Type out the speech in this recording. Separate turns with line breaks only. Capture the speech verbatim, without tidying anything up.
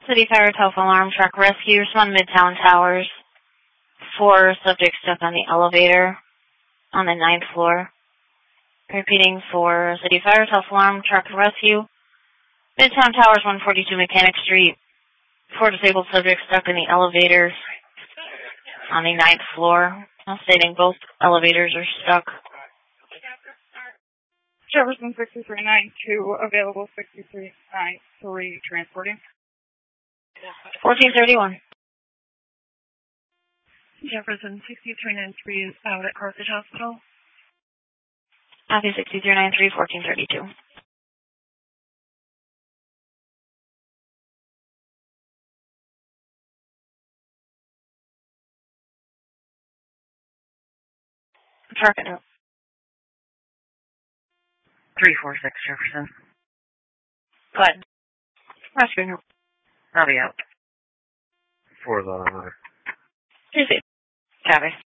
City Fire Telephone Alarm Truck Rescue, respond Midtown Towers. Four subjects stuck on the elevator on the ninth floor. Repeating for City Fire Telephone Alarm Truck Rescue. Midtown Towers, one forty-two Mechanic Street. Four disabled subjects stuck in the elevator on the ninth floor. Stating both elevators are stuck.
Jefferson sixty-three ninety-two, available sixty-three ninety-three, transporting.
fourteen thirty-one.
Jefferson sixty-three ninety-three is out at Carthage Hospital.
Copy sixty-three ninety-three, fourteen thirty-two. Truck it up.
three four six Jefferson.
Go ahead. Rescue.
I'll be out.
For the...
Copy.